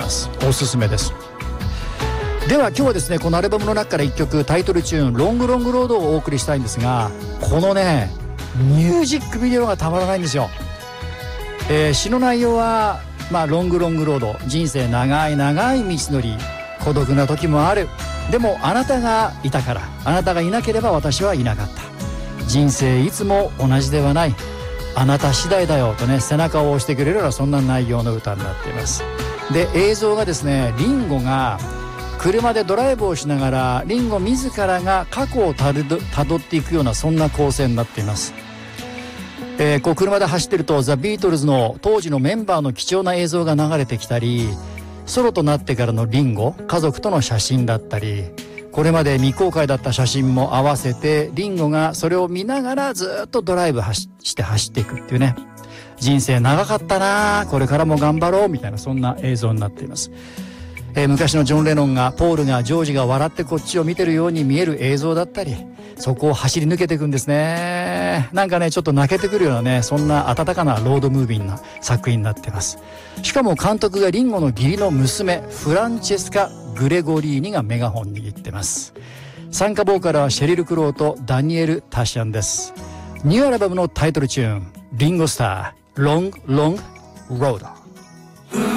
ます。おすすめです。では今日はですね、このアルバムの中から1曲、タイトルチューンロングロングロードをお送りしたいんですが、このねミュージックビデオがたまらないんですよ。詩の内容はロングロングロード、人生長い長い道のり、孤独な時もある、でもあなたがいたから、あなたがいなければ私はいなかった、人生いつも同じではない、あなた次第だよとね、背中を押してくれるようなそんな内容の歌になっています。で、映像がですね、リンゴが車でドライブをしながらリンゴ自らが過去をたどっていくようなそんな構成になっています。こう車で走ってるとザ・ビートルズの当時のメンバーの貴重な映像が流れてきたり、ソロとなってからのリンゴ家族との写真だったり、これまで未公開だった写真も合わせてリンゴがそれを見ながらずっとドライブして走っていくっていうね、人生長かったな、これからも頑張ろうみたいなそんな映像になっています。昔のジョン・レノンがポールがジョージが笑ってこっちを見てるように見える映像だったり、そこを走り抜けていくんですね。なんかねちょっと泣けてくるようなね、そんな温かなロードムービーな作品になってます。しかも監督がリンゴの義理の娘フランチェスカ・グレゴリーニがメガホン握ってます。参加ボーカルはシェリル・クローとダニエル・タシャンです。ニューアルバムのタイトルチューン、リンゴスターロングロングロード。